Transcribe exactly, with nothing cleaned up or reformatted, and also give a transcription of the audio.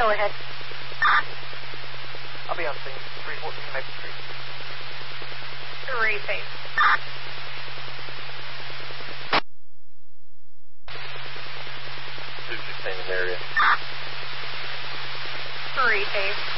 Go ahead. I'll be on scene. three fourteen Maple Street. Three face. two sixteen in the area. Three face.